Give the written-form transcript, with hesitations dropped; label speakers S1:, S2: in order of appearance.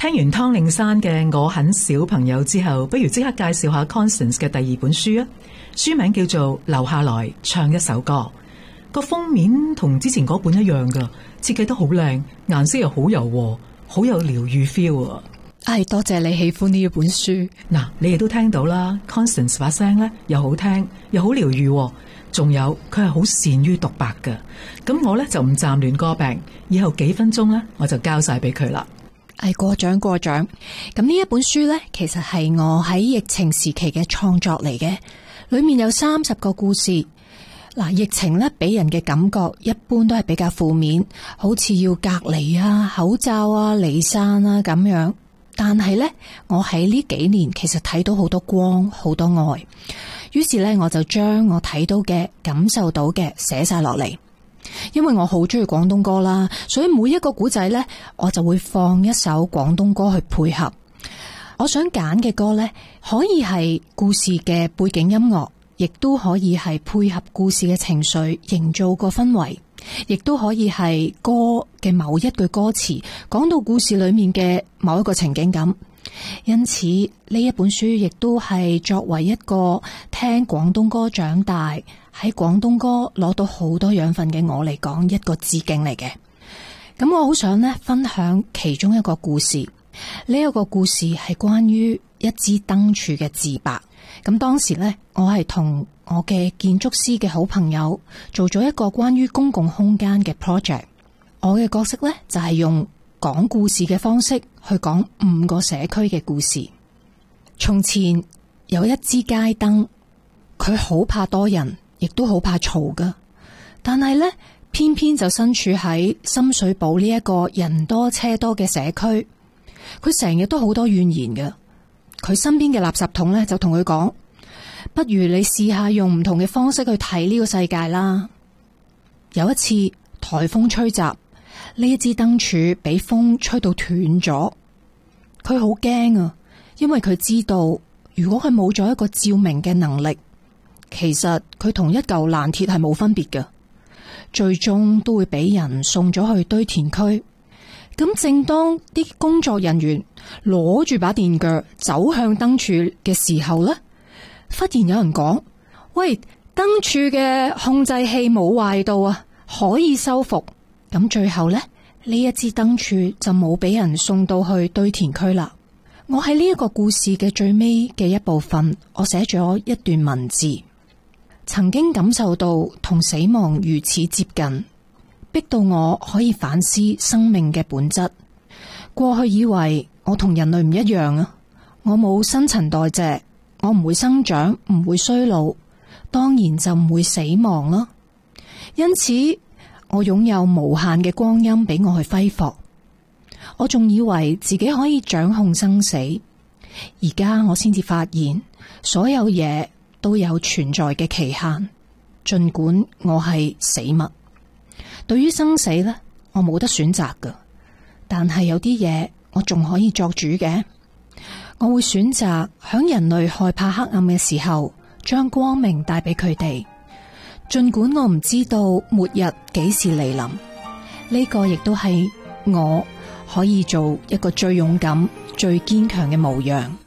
S1: 聽完湯令山嘅《我很小朋友》之後，不如即刻介紹下 Constance 嘅第二本書啊！書名叫做《留下來唱一首歌》，個封面同之前嗰本一樣噶，設計得好靚，顏色又好柔和，好有療癒 feel 啊！
S2: 多謝你喜歡呢一本書。
S1: 嗱，你亦都聽到啦 ，Constance 把聲咧又好聽，又好療癒，仲有佢係好善於獨白噶。咁我咧就唔暫亂歌病，以後幾分鐘咧我就交晒俾佢啦。
S2: 過獎。咁呢一本書呢，其實係我喺疫情時期嘅創作嚟嘅，裏面有30個故事。嗱，疫情呢俾人嘅感覺一般都係比較負面，好似要隔離啊、口罩啊、離散啊咁樣。但係呢，我喺呢幾年其實睇到好多光、好多愛，於是呢，我就將我睇到嘅、感受到嘅寫晒落嚟。因為我好中意廣東歌啦，所以每一個古仔呢，我就會放一首廣東歌去配合。我想揀嘅歌呢，可以係故事嘅背景音樂，亦都可以係配合故事嘅情緒，營造個氛圍，亦都可以係歌嘅某一句歌詞，講到故事裏面嘅某一個情景咁。因此呢一本書亦都係作為一個聽廣東歌長大，喺廣東歌攞到好多養分嘅我嚟講，一個致敬嚟嘅。咁我好想呢分享其中一個故事，呢一個故事係關於一支燈柱嘅自白。咁當時呢，我係同我嘅建築師嘅好朋友做咗一個關於公共空間嘅 project。我嘅角色呢，就係用講故事嘅方式去講5個社區嘅故事。從前有一支街燈，佢好怕多人，亦都好怕嘈㗎。但係呢，偏偏就身處喺深水埗呢一個人多車多嘅社區，佢成日都好多怨言㗎。佢身邊嘅垃圾桶呢，就同佢講，不如你試下用唔同嘅方式去睇呢個世界啦。有一次颱風吹襲，呢一支燈柱俾風吹到斷咗，佢好驚啊！因為佢知道，如果佢冇咗一個照明嘅能力，其實佢同一嚿爛鐵係冇分別嘅，最終都會俾人送咗去堆填區。咁正當啲工作人員攞住把電鋸走向燈柱嘅時候呢，忽然有人講：喂，燈柱嘅控制器冇壞到啊，可以修復。咁最後呢，呢一支燈柱就冇俾人送到去堆填區啦。我喺呢一個故事嘅最尾嘅一部分，我寫咗一段文字。曾經感受到同死亡如此接近，逼到我可以反思生命嘅本質。過去以為我同人類唔一樣啊，我冇新陳代謝，我唔會生長，唔會衰老，當然就唔會死亡啦。因此我擁有無限嘅光陰俾我去揮霍，我仲以為自己可以掌控生死，而家我先至發現所有嘢都有存在嘅期限，盡管我係死物。對於生死呢，我冇得選擇㗎，但係有啲嘢我仲可以作主嘅。我會選擇響人類害怕黑暗嘅時候，將光明帶俾佢哋。盡管我唔知道末日幾時嚟臨，呢個亦都係我可以做一個最勇敢、最堅強嘅模樣。